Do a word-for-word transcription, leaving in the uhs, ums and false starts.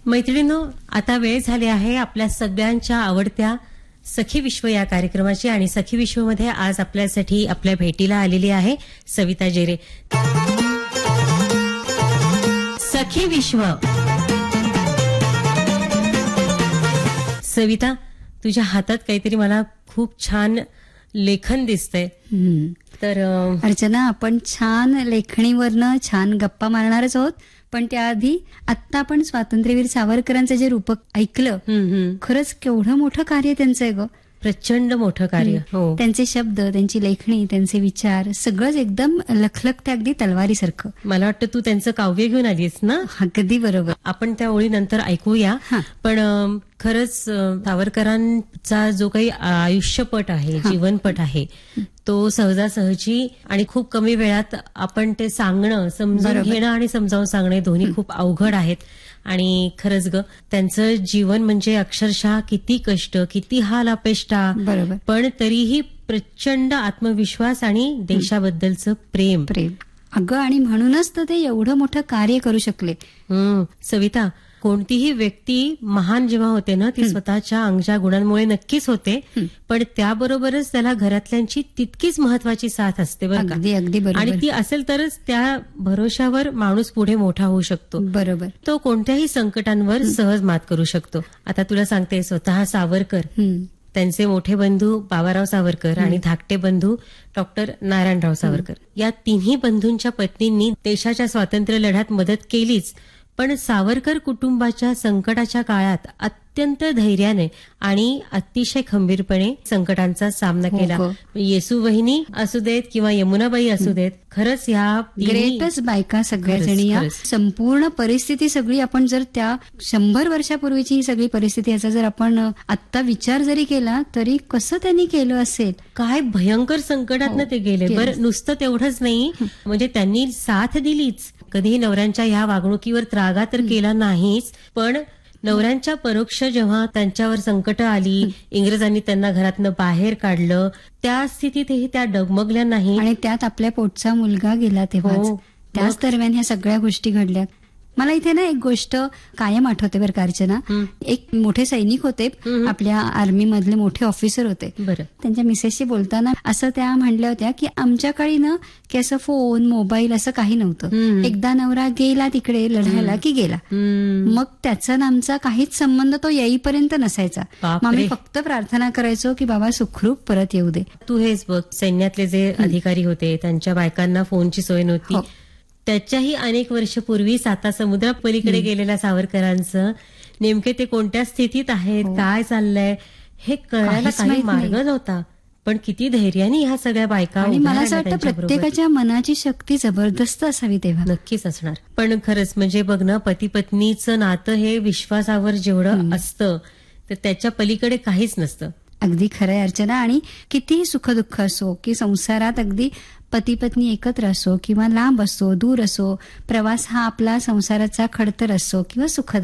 मैत्रिणींनो, आता वेळ झाली आहे आपल्या सगळ्यांच्या आवडत्या सखी विश्व या कार्यक्रमाची. आणि सखी विश्व मध्ये आज आपल्यासाठी आपल्या भेटीला आलेली आहे सविता जेरे. सखी विश्व. सविता, तुझ्या हातात काहीतरी मला खूप छान लेखन दिसतंय. तर अर्चना, आपण छान लेखणीवरनं छान गप्पा मारणारच आहोत. पण त्याआधी आत्ता आपण स्वातंत्र्यवीर सावरकरांचं जे रूपक ऐकलं, खरंच केवढं मोठं कार्य त्यांचं आहे ग. प्रचंड मोठं कार्य. हो. त्यांचे शब्द, त्यांची लेखणी, त्यांचे विचार सगळंच एकदम लखलखते, अगदी तलवारीसारखं. मला वाटतं तू त्यांचं काव्य घेऊन आलीस ना. अगदी बरोबर. आपण त्या ओळी नंतर ऐकूया. पण खरंच सावरकरांचा जो काही आयुष्यपट आहे, जीवनपट आहे, तो सहजासहजी आणि खूप कमी वेळात आपण ते सांगणं, समजून घेणं आणि समजावून सांगणं दोन्ही खूप अवघड आहेत. आणि खरंच ग, त्यांचं जीवन म्हणजे अक्षरशः किती कष्ट, किती हाल अपेष्टा, बरोबर, पण तरीही प्रचंड आत्मविश्वास आणि देशाबद्दलचं प्रेम. प्रेम अगं, आणि म्हणूनच तर ते एवढं मोठं कार्य करू शकले. हम्म सविता, कोणतीही व्यक्ती महान जेव्हा होते ना, ती स्वतःच्या अंगच्या गुणांमुळे नक्कीच होते, पण त्याबरोबरच त्याला घरातल्यांची तितकीच महत्वाची साथ असते बरं का. अगदी अगदी बरोबर. आणि ती असेल तरच त्या भरोशावर माणूस पुढे मोठा होऊ शकतो. बरोबर. तो कोणत्याही संकटांवर सहज मात करू शकतो. आता तुला सांगते, स्वतः सावरकर, त्यांचे मोठे बंधू बाबाराव सावरकर आणि धाकटे बंधू डॉक्टर नारायणराव सावरकर, या तिन्ही बंधूंच्या पत्नींनी देशाच्या स्वातंत्र्य लढ्यात मदत केलीच, पण सावरकर कुटुंबाच्या संकटाच्या काळात अत्यंत धैर्याने आणि अतिशय खंबीरपणे संकटांचा सामना केला. येसू वहिनी असू देत किंवा यमुनाबाई असू देत, खरंच ह्या ग्रेटच बायका सगळ्या जणी. या संपूर्ण परिस्थिती सगळी आपण जर त्या शंभर वर्षापूर्वीची ही सगळी परिस्थिती, याचा जर आपण आत्ता विचार जरी केला तरी कसं त्यांनी केलं असेल. काय भयंकर संकटातनं ते गेले. बरं, नुसतं तेवढंच नाही, म्हणजे त्यांनी साथ दिलीच, कधीही नवऱ्यांच्या ह्या वागणुकीवर त्रागा तर केला नाहीच, पण नवऱ्यांच्या परोक्ष जेव्हा त्यांच्यावर संकट आली, इंग्रजांनी त्यांना घरातनं बाहेर काढलं, त्या स्थितीतही त्या डगमगल्या नाही. आणि त्यात आपल्या पोटचा मुलगा गेला तेव्हा, त्याच दरम्यान ह्या सगळ्या गोष्टी घडल्या. मला इथे ना एक गोष्ट कायम आठवते बरं का अर्चना. एक मोठे सैनिक होते, आपल्या आर्मी मधले मोठे ऑफिसर होते. बरं. त्यांच्या मिसेसशी बोलताना असं त्या म्हणल्या होत्या की आमच्या काळी ना की असं फोन, मोबाईल असं काही नव्हतं. एकदा नवरा गेला तिकडे लढायला की गेला, मग त्याचा आमचा काहीच संबंध तो येईपर्यंत नसायचा. मग आम्ही फक्त प्रार्थना करायचो की बाबा सुखरूप परत येऊ दे. तू हेच बघ, सैन्यातले जे अधिकारी होते त्यांच्या बायकांना फोनची सोय नव्हती. त्याच्याही अनेक वर्ष पूर्वी साता समुद्रा पलीकडे गेलेल्या सावरकरांचं नेमके ते कोणत्या स्थितीत आहेत, काय चाललंय हे कळायला काही मार्ग नव्हता. पण किती धैर्याने ह्या सगळ्या बायका. आणि मला असं वाटतं प्रत्येकाच्या मनाची शक्ती जबरदस्त असावी तेव्हा. नक्कीच असणार. पण खरंच म्हणजे बघ ना, पती पत्नीचं नातं हे विश्वासावर जेवढं असतं तर त्याच्या पलीकडे काहीच नसतं. अगदी खरंय अर्चना. आणि कितीही सुखदुःख असो की संसारात, अगदी पती पत्नी एकत्र असो किंवा लांब असो, दूर असो, प्रवास हा आपला संसाराचा खडतर असो किंवा सुखद